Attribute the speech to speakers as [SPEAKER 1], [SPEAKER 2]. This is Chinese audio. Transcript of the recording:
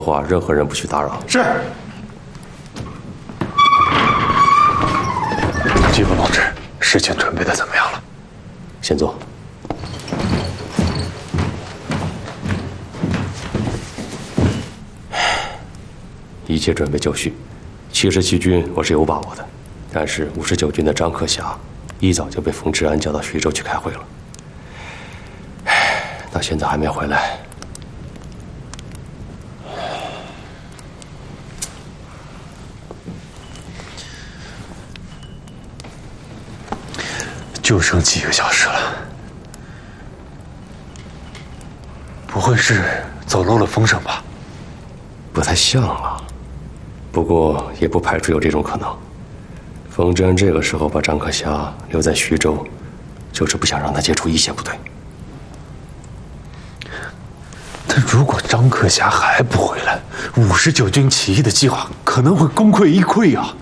[SPEAKER 1] 话，任何人不许打扰。
[SPEAKER 2] 是。季风同志，事情准备的怎么样了？
[SPEAKER 1] 先坐。一切准备就绪，77军我是有把握的，但是59军的张克侠一早就被冯治安叫到徐州去开会了，到现在还没回来。
[SPEAKER 2] 就剩几个小时了，不会是走漏了风声吧？
[SPEAKER 1] 不太像啊，不过也不排除有这种可能。冯治安这个时候把张克侠留在徐州，就是不想让他接触一线部队。
[SPEAKER 2] 但如果张克侠还不回来，59军起义的计划可能会功亏一篑啊！